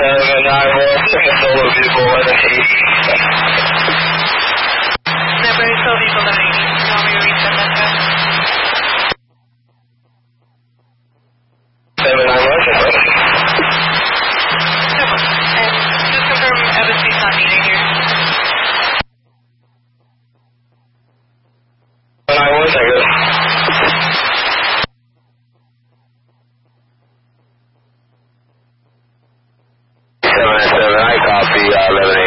solo vehicle 1180. Number is solo vehicle 1180. You want me to reset that down? 791. And just confirm Evan's not needed here. 791, thank you. 797, I copy 1180.